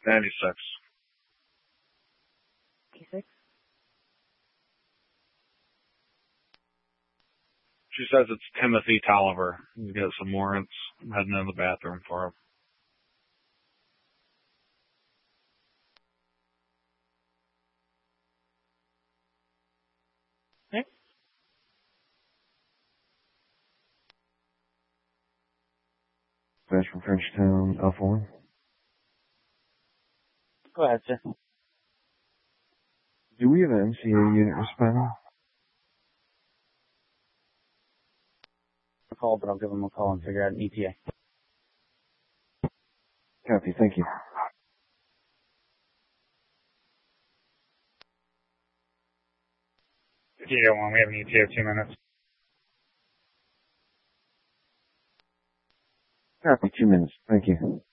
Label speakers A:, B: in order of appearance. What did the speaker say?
A: 96.
B: 96?
A: She says it's Timothy Tolliver. He's got some warrants. I'm heading in the bathroom for him.
B: Okay.
C: Dispatch from Frenchtown, Alpha 1.
B: Go ahead, sir.
C: Do we have an MCA unit responding?
B: A call, but I'll give them a call and figure out an ETA.
C: Copy, thank you.
A: Yeah, well, we have an ETA of 2 minutes.
C: Copy, 2 minutes, thank you.